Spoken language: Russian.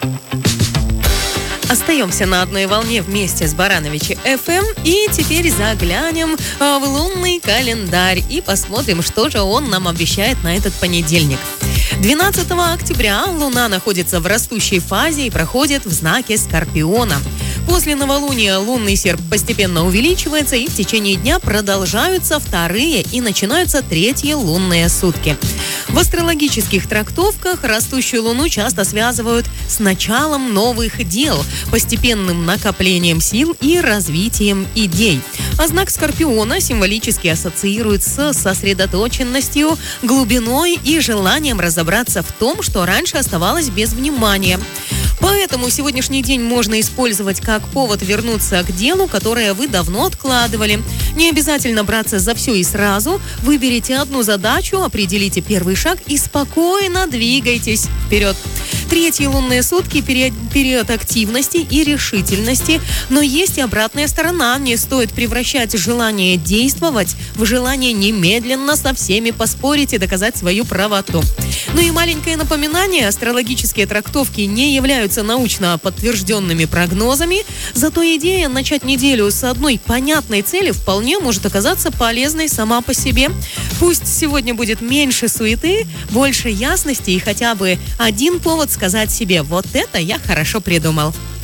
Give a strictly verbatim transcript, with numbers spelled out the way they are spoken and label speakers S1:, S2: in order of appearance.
S1: Остаемся на одной волне вместе с Барановичи эф эм. И теперь заглянем в лунный календарь и посмотрим, что же он нам обещает на этот понедельник. двенадцатого октября Луна находится в растущей фазе и проходит в знаке Скорпиона. После новолуния лунный серп постепенно увеличивается, и в течение дня продолжаются вторые и начинаются третьи лунные сутки. В астрологических трактовках растущую луну часто связывают с началом новых дел, постепенным накоплением сил и развитием идей. А знак Скорпиона символически ассоциирует с сосредоточенностью, глубиной и желанием разобраться в том, что раньше оставалось без внимания. Поэтому сегодняшний день можно использовать как повод вернуться к делу, которое вы давно откладывали. Не обязательно браться за все и сразу. Выберите одну задачу, определите первый шаг и спокойно двигайтесь вперед. Третьи лунные сутки – период, период активности и решительности, но есть и обратная сторона. Не стоит превращать желание действовать в желание немедленно со всеми поспорить и доказать свою правоту. Ну и маленькое напоминание: астрологические трактовки не являются научно подтвержденными прогнозами, зато идея начать неделю с одной понятной цели вполне может оказаться полезной сама по себе. Пусть сегодня будет меньше суеты, больше ясности и хотя бы один повод сказать себе: вот это я хорошо придумал.